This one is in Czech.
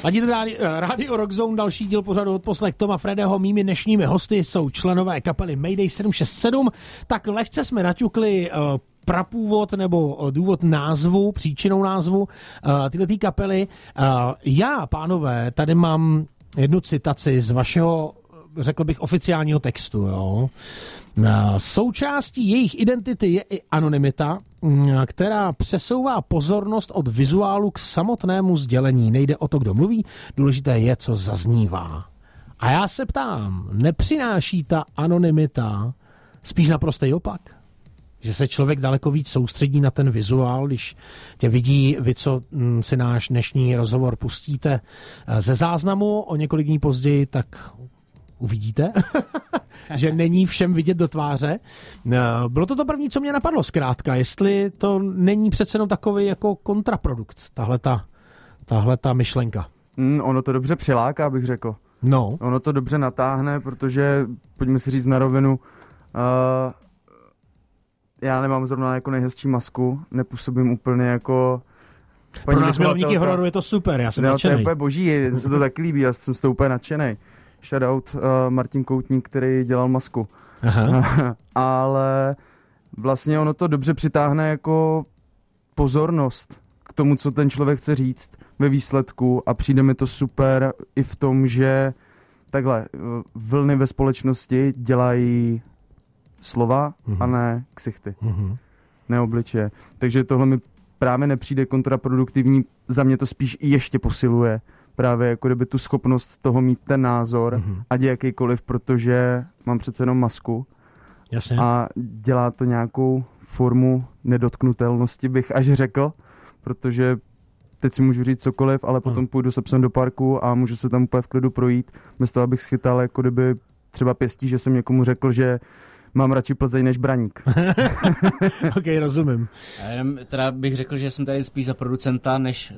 Ladíte Radio Rock Zone, další díl pořadu Odposlech Toma Fredeho. Mými dnešními hosty jsou členové kapely Mayday 767. Tak lehce jsme naťukli prapůvod nebo důvod názvu, příčinou názvu tyhletý kapely. Já, pánové, tady mám jednu citaci z vašeho, řekl bych, oficiálního textu. Jo. Součástí jejich identity je i anonymita, která přesouvá pozornost od vizuálu k samotnému sdělení. Nejde o to, kdo mluví, důležité je, co zaznívá. A já se ptám, nepřináší ta anonymita spíš naprostý opak? Že se člověk daleko víc soustředí na ten vizuál, když tě vidí, vy, co si náš dnešní rozhovor pustíte ze záznamu o několik dní později, tak uvidíte, že není všem vidět do tváře. Bylo to první, co mě napadlo zkrátka, jestli to není přece jenom takový jako kontraprodukt, tahleta myšlenka. Ono to dobře přiláká, bych řekl. No. Ono to dobře natáhne, protože, pojďme si říct na rovinu, já nemám zrovna jako nejhezčí masku, nepůsobím úplně jako... Pro nás milovníky hororu je to super, já jsem nadšenej. To je úplně boží, mně se to taky líbí, já jsem z toho úplně nadšenej. Shoutout Martin Koutník, který dělal masku. Ale vlastně ono to dobře přitáhne jako pozornost k tomu, co ten člověk chce říct ve výsledku a přijde mi to super i v tom, že takhle vlny ve společnosti dělají slova a ne ksichty, ne obličeje. Takže tohle mi právě nepřijde kontraproduktivní, za mě to spíš i ještě posiluje právě jako kdyby tu schopnost toho mít ten názor, ať jakýkoliv, protože mám přece jenom masku. Jasně. A dělá to nějakou formu nedotknutelnosti, bych až řekl, protože teď si můžu říct cokoliv, ale potom půjdu se psem do parku a můžu se tam úplně v klidu projít, bez toho, abych schytal jako kdyby třeba pěstí, že jsem někomu řekl, že mám radši Plzeň než Braník. Ok, rozumím. Já jenom teda bych řekl, že jsem tady spíš za producenta než